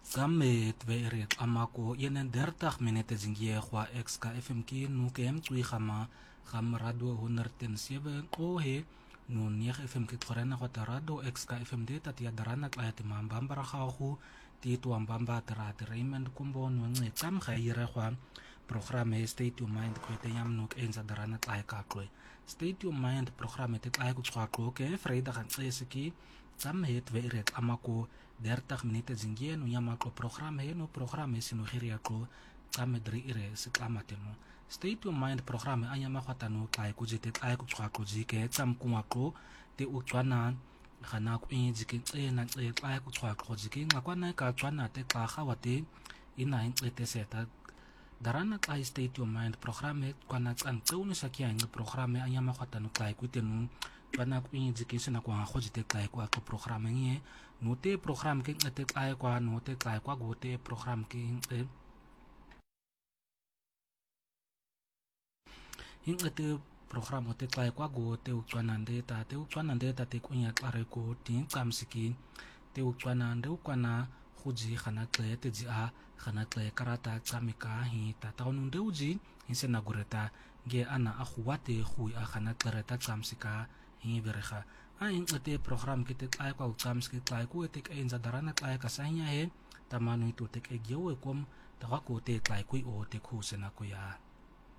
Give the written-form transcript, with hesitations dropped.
Gamet veret amako yenen 30 minuten zingie kwa exka FMK nu kem tui khama kham radio 107 he nu nier FMK tkorena kwa radio exka FMD tatia darana tlayati mambambara khahu ti tuambamba terate Raymond kumbo nu ngi tam khayire kwa programme State of Mind kwete yam nu enza darana tlay ka kloy State of Mind programme te tlay ku tswa ke Vrydag kan tsesiki tam het veret amako 30 minuten zingie nu yamaklo programme no programme sinu khiria ko kame dri ire siklamateno State of Mind programme anyama khatano kai ku jite kai ku tswa ko jike tsam kuma ko te utswana khana ku injike tsena tse kai ku tswa ko jike ngakwana ka tswana te ka khawate ina intlete seta darana kai State of Mind programme kwana tsan tsunu sakia ngi programme anyama khatano kai ku tenu bana ku injike sina ko khojite kai ku ko programme ngi note program ke ngate kai kwa note kai kwa gote program ke ingate program ote kai kwa gote ukwanande ta te kunya klare ko tin kamsiki te ukwanande ukwana khuji khana tle te ji a khana tle karata chamika hi ta taununde uji hinsena gureta ge ana akhwate khui a khana klareta chamsika hi berekha ingate program kita tlay kwa utams kita tlay ko etek enza darana tlay kasanya he tamanu itu tek egyo ekom taka ko te tlay ko o te khusena ko ya